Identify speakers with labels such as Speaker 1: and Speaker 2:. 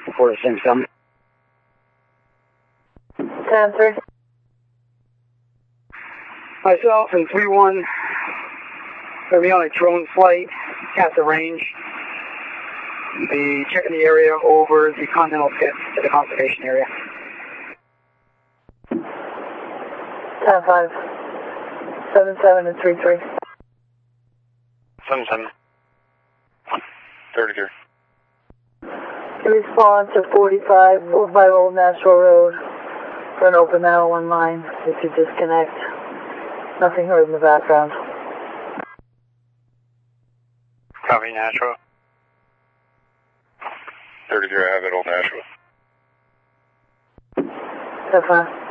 Speaker 1: report the same something.
Speaker 2: 10-3.
Speaker 1: Myself and 3-1 going to be on a drone flight at the range. Be checking the area over the continental pit to the conservation area.
Speaker 2: 10-5. 7-7 and 3-3.
Speaker 3: 7-7. 33.
Speaker 2: Response to 45 by Old Nashville Road for an open now one line if you disconnect. Nothing heard in the background.
Speaker 3: Copy, Nashville. 33, I have it, Old Nashville.
Speaker 2: 10-5.